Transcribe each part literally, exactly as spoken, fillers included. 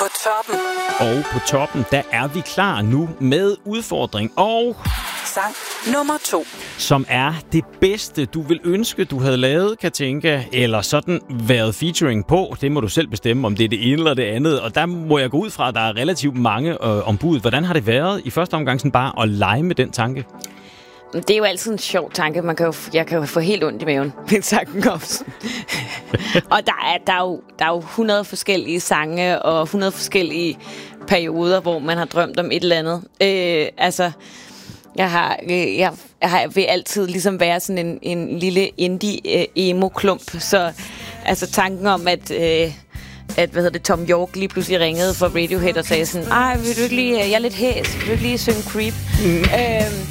toppen. Og på toppen, der er vi klar nu med udfordring og sang nummer to. Som er det bedste, du vil ønske, du havde lavet, Katinka, eller sådan været featuring på. Det må du selv bestemme, om det er det ene eller det andet. Og der må jeg gå ud fra, at der er relativt mange øh, ombud. Hvordan har det været i første omgang sådan bare at lege med den tanke? Det er jo altid en sjov tanke. Man kan jo, jeg kan jo få helt ondt i maven, hvis tanken kommer. Og der er, der, er jo, der er jo hundrede forskellige sange og hundrede forskellige perioder, hvor man har drømt om et eller andet. Øh, altså, jeg har, øh, jeg, jeg har, vil altid ligesom være sådan en, en lille indie-emo-klump. Så altså tanken om, at... Øh, at hvad hedder det, Tom York lige pludselig ringede for Radiohead og sagde sådan, ej, vil du ikke lige, jeg er lidt hæs, vil du ikke lige synge Creep? Mm. Øhm,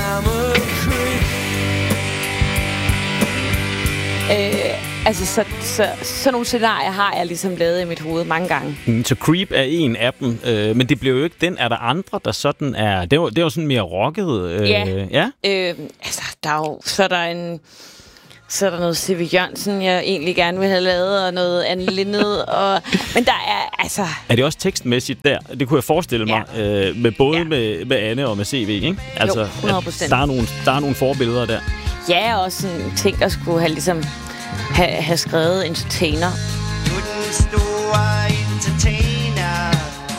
øh, altså, så, så, sådan nogle scenarier har jeg ligesom lavet i mit hoved mange gange. Mm, så Creep er en af dem, øh, men det blev jo ikke den. Er der andre, der sådan er, det var, det var sådan mere rocket? Øh, ja, ja? Øh, altså, der er jo, så er der en... Så er der noget C V Jørgensen, jeg egentlig gerne vil have lavet, og noget Anne Lindet, og... Men der er, altså... Er det også tekstmæssigt der? Det kunne jeg forestille mig, ja. øh, med både ja. med, med Anne og med C V, ikke? Altså, jo, hundrede procent. Der er, nogle, der er nogle forbilleder der. Ja, og sådan ting, at skulle have, ligesom, have, have skrevet entertainer. Du er den store entertainer.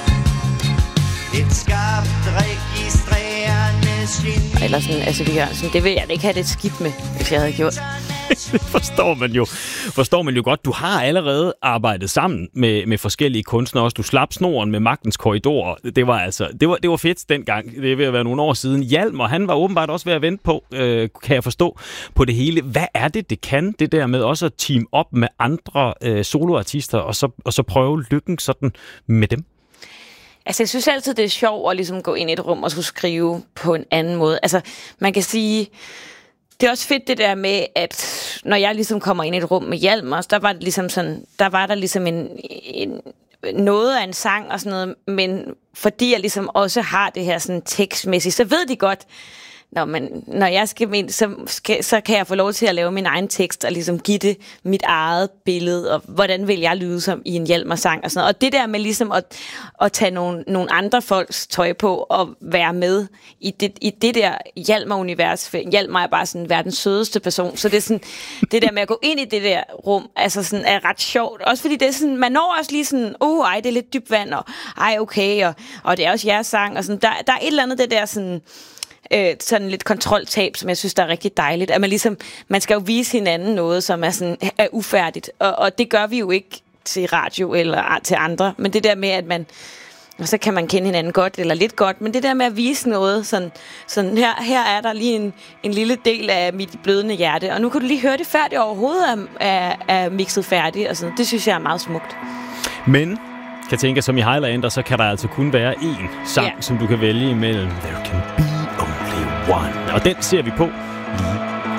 Et skarpt registrerende geni. Eller sådan, altså, C V Jørgensen, det vil jeg ikke have det skidt med, hvis jeg havde gjort. Det forstår man jo. Forstår man jo godt. Du har allerede arbejdet sammen med, med forskellige kunstnere også. Du slap snoren med Magtens Korridor. Det var altså, det var, det var fedt dengang. Det er ved at være nogle år siden. Hjalmar, han var åbenbart også ved at vente på, øh, kan jeg forstå, på det hele. Hvad er det, det kan, det der med også at team op med andre øh, soloartister, og så, og så prøve lykken sådan med dem? Altså, jeg synes altid, det er sjovt at ligesom gå ind i et rum og skulle skrive på en anden måde. Altså, man kan sige... Det er også fedt det der med, at når jeg ligesom kommer ind i et rum med Hjalmar, der var det ligesom sådan, der var der ligesom en, en noget af en sang og sådan noget, men fordi jeg ligesom også har det her sådan tekstmæssigt, så ved de godt, når, man, når jeg skal ind, så, skal, så kan jeg få lov til at lave min egen tekst og ligesom give det mit eget billede, og hvordan vil jeg lyde som i en Hjalmar-sang og sådan noget. Og det der med ligesom at, at tage nogle, nogle andre folks tøj på og være med i det, i det der Hjalmar-univers. Hjalmar er bare sådan verdens sødeste person, så det er sådan, det der med at gå ind i det der rum, altså sådan er ret sjovt. Også fordi det er sådan, man når også lige sådan, uh, ej, det er lidt dybt vand, og ej, okay, og, og det er også jeres sang, og sådan, der, der er et eller andet det der sådan... Øh, sådan lidt kontroltab, som jeg synes, der er rigtig dejligt. At man ligesom, man skal jo vise hinanden noget, som er sådan er ufærdigt. Og, og det gør vi jo ikke til radio eller til andre. Men det der med, at man, og så kan man kende hinanden godt eller lidt godt, men det der med at vise noget, sådan, sådan her, her er der lige en, en lille del af mit blødende hjerte, og nu kan du lige høre det færdigt overhovedet, er, er, er mixet færdigt, og sådan. Det synes jeg er meget smukt. Men Katinka, som i Highlander, så kan der altså kun være én sang, ja. som du kan vælge imellem. There can be only one. Og den ser vi på lige